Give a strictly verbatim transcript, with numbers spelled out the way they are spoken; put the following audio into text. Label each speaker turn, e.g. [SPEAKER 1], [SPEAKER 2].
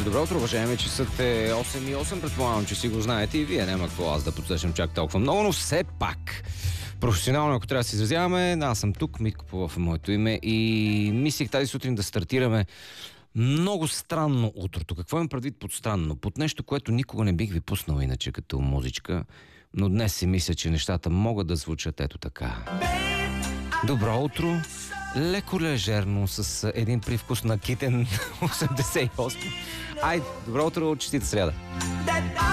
[SPEAKER 1] Добро утро, уважаеми, часът е осем и осем. Предполагам, че си го знаете и вие. Няма какво аз да подсещам чак толкова много, но все пак. Професионално, ако трябва да се изразяваме, аз съм тук, Митко Попов е моето име и мислих тази сутрин да стартираме много странно утрото. Какво имам предвид под странно? Под нещо, което никога не бих ви пуснал иначе като музичка, но днес си мисля, че нещата могат да звучат ето така. Добро утро, леко лежерно, с един привкус на Китен осемдесет и осем. Айде, добро утро, честита сряда.